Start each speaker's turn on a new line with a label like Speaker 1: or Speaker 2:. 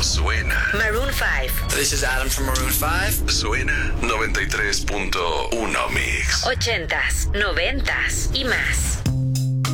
Speaker 1: Solo suena
Speaker 2: Maroon 5.
Speaker 3: This is Adam from Maroon 5.
Speaker 1: Suena 93.1 Mix.
Speaker 2: 80s, 90s y más.